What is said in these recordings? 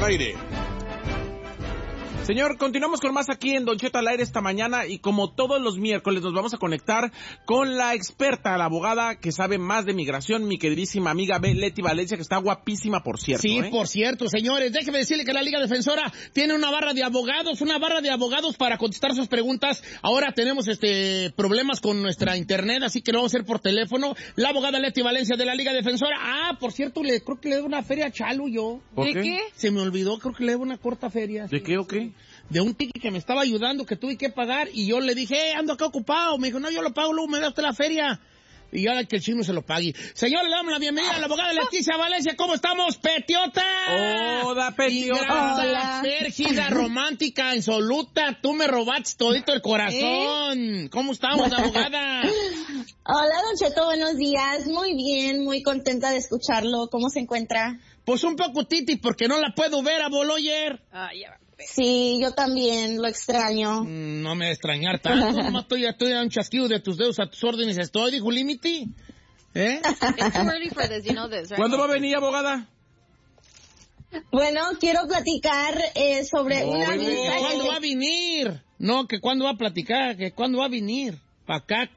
aire. Señor, continuamos con más aquí en Don Cheto al aire esta mañana y como todos los miércoles nos vamos a conectar con la experta, la abogada que sabe más de migración, mi queridísima amiga Leti Valencia, que está guapísima, por cierto. Sí, por cierto, señores, déjeme decirle que la Liga Defensora tiene una barra de abogados para contestar sus preguntas. Ahora tenemos problemas con nuestra internet, así que lo vamos a hacer por teléfono. La abogada Leti Valencia de la Liga Defensora. Por cierto, creo que le debo una feria a Chalo yo. ¿De qué? Se me olvidó, creo que le debo una corta feria. ¿De qué o qué? De un ticket que me estaba ayudando, que tuve que pagar, y yo le dije, ando acá ocupado. Me dijo, no, yo lo pago, luego me da usted la feria. Y ahora que el chino se lo pague. Señor, le damos la bienvenida a la abogada Leticia Valencia. ¿Cómo estamos, Petiota? Hola, Petiota. Hola. Férgida, romántica, insoluta. Tú me robaste todito el corazón. ¿Cómo estamos, abogada? Hola, Don Cheto, buenos días. Muy bien, muy contenta de escucharlo. ¿Cómo se encuentra? Pues un poco titi, porque no la puedo ver a Boloyer. Sí, yo también, lo extraño. No me va a extrañar tanto. Nomás estoy a un chasquido de tus dedos, a tus órdenes estoy, dijo Limity. It's too early for this, you know this, right? ¿Cuándo va a venir, abogada? Bueno, quiero platicar sobre una visa. ¿Cuándo va a venir? No, que cuándo va a platicar, que cuándo va a venir. Pa' acá,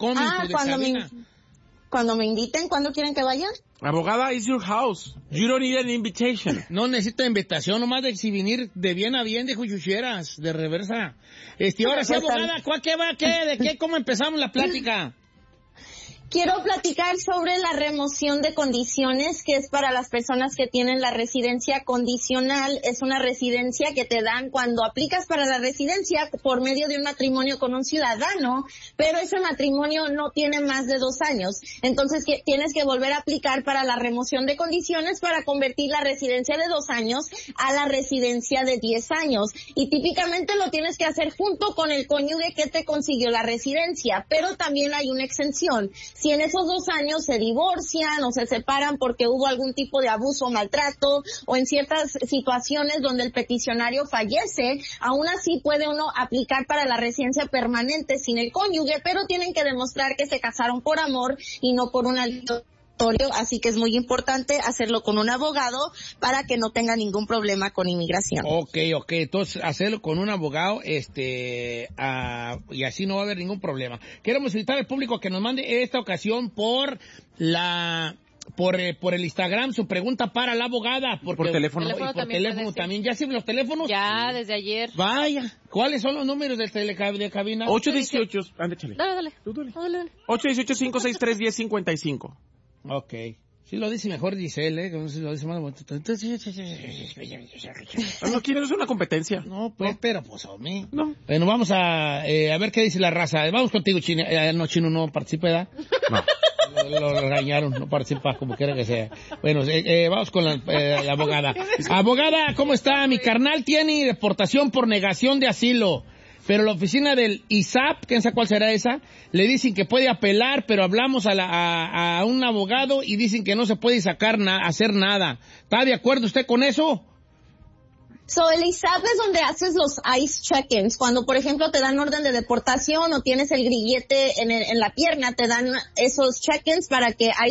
cuando me inviten, ¿cuándo quieren que vaya? Abogada, it's your house. You don't need an invitation. No necesito invitación, nomás de venir de bien a bien, dijo Chucheras, de reversa. Ahora sí, abogada, ¿qué va? ¿De qué? ¿Cómo empezamos la plática? Quiero platicar sobre la remoción de condiciones, que es para las personas que tienen la residencia condicional. Es una residencia que te dan cuando aplicas para la residencia por medio de un matrimonio con un ciudadano, pero ese matrimonio no tiene más de 2 años. Entonces tienes que volver a aplicar para la remoción de condiciones para convertir la residencia de 2 años a la residencia de 10 años. Y típicamente lo tienes que hacer junto con el cónyuge que te consiguió la residencia, pero también hay una exención. Si en esos 2 años se divorcian o se separan porque hubo algún tipo de abuso o maltrato, o en ciertas situaciones donde el peticionario fallece, aún así puede uno aplicar para la residencia permanente sin el cónyuge, pero tienen que demostrar que se casaron por amor y no por un aleatorio. Así que es muy importante hacerlo con un abogado para que no tenga ningún problema con inmigración. Ok, entonces hacerlo con un abogado, y así no va a haber ningún problema. Queremos invitar al público a que nos mande esta ocasión por el Instagram su pregunta para la abogada. Por teléfono. Por teléfono también. ¿Ya sirven los teléfonos? Ya, desde ayer. Vaya. ¿Cuáles son los números de cabina? 818. Ándale. Dale. Tú dale. 818-563-1055. Ok. Sí lo dice mejor Giselle, ¿eh? Si lo dice más bonito. No quieres una competencia. No, pues, pero pues a mí. No. Bueno, vamos a ver qué dice la raza. Vamos contigo, Chino. No, Chino no participa, ¿verdad? No. Lo regañaron, no participa, como quiera que sea. Bueno, vamos con la abogada. Abogada, ¿cómo está? Mi carnal tiene deportación por negación de asilo. Pero la oficina del ISAP, quién sabe cuál será esa, le dicen que puede apelar, pero hablamos a un abogado y dicen que no se puede hacer nada. ¿Está de acuerdo usted con eso? El ISAP es donde haces los ICE check-ins. Cuando, por ejemplo, te dan orden de deportación o tienes el grillete en la pierna, te dan esos check-ins para que